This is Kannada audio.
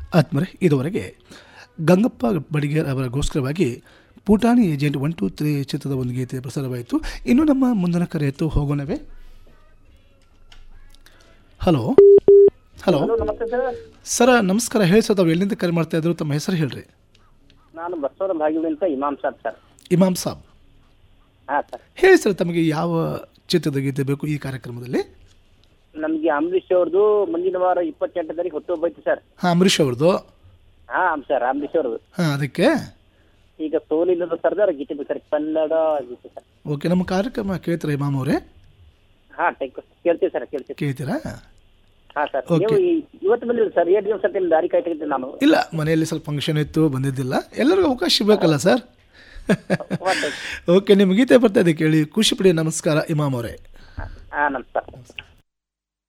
ಆತ್ಮರೆ ಇದುವರೆಗೆ ಗಂಗಪ್ಪ ಬಡಿಗೇರ್ ಅವರಿಗೋಸ್ಕರವಾಗಿ ಪುಟಾಣಿ ಏಜೆಂಟ್ 1 2 3 ಚಿತ್ರದ ಒಂದು ಗೀತೆ ಪ್ರಸಾರವಾಯಿತು. ಇನ್ನು ನಮ್ಮ ಮುಂದಿನ ಕರೆ ಎತ್ತು ಹೋಗೋಣವೇ. ಹಲೋ ಹಲೋ ನಮಸ್ತೆ ಸರ್. ಸರ ನಮಸ್ಕಾರ. ಹೇಳಿ ಸರ್, ತಾವು ಎಲ್ಲಿಂದ ಕರೆ ಮಾಡ್ತಾ ಇದ್ರು? ತಮ್ಮ ಹೆಸರು ಹೇಳ್ರಿ. ನಾನು ಬಸವರ ಭಾಗಿಯಿಂದ ಇಮಾಮ್ ಸಾಬ್ ಸರ್. ಇಮಾಮ್ ಸಾಬ್, ಹಾಂ ಸರ್. ಹೇಳಿ ಸರ್, ತಮಗೆ ಯಾವ ಚಿತ್ರದ ಗೀತೆ ಬೇಕು ಈ ಕಾರ್ಯಕ್ರಮದಲ್ಲಿ? ನಮಗೆ ಅಂಬರೀಷ್ ಅವ್ರದ್ದು ಮುಂದಿನ ವಾರ 28 ತಾರೀಕು ಹುಟ್ಟುಹಬ್ಬ ಐತಿ ಸರ್. ಹಾಂ, ಅಂಬರೀಷ್ ಅವ್ರದ್ದು. ಹಾಂ ಸರ್, ಅಂಬರೀಷ್ ಅವ್ರದ್ದು. ಹಾಂ, ಅದಕ್ಕೆ ಈಗ ಸೋಲಿಲ್ಲದ ಸರ್ದಾರ ಗೀತೆ ಬೇಕು ಸರ್, ಕನ್ನಡ ಗೀತೆ ಸರ್. ಓಕೆ, ನಮ್ಮ ಕಾರ್ಯಕ್ರಮ ಕೇಳ್ತೀರಾ ಇಮಾಮ್ ಅವರೇ? ಹಾಂ ಕೇಳ್ತೀವಿ ಸರ್, ಕೇಳ್ತೀವಿ. ಕೇಳ್ತೀರಾ? ಹಾಂ ಸರ್. Okay. ನೀವು ಇವತ್ತು ಬಂದಿಲ್ಲ ಸರ್, 8 ದಿವಸ ದಾರಿ ಕಾಯ್ತಿದ್ದೆ ನಾನು. ಇಲ್ಲ, ಮನೆಯಲ್ಲಿ ಸ್ವಲ್ಪ ಫಂಕ್ಷನ್ ಇತ್ತು, ಬಂದಿದ್ದಿಲ್ಲ. ಎಲ್ಲರಿಗೂ ಅವಕಾಶ ಸಿಗಬೇಕಲ್ಲ ಸರ್. ಓಕೆ, ನಿಮ್ಮ ಗೀತೆ ಬರ್ತಾ ಇದೆ, ಕೇಳಿ ಖುಷಿ ಪಡಿ. ನಮಸ್ಕಾರ ಇಮಾಮ್ ಅವರೇ. ಹಾಂ ನಮಸ್ಕಾರ.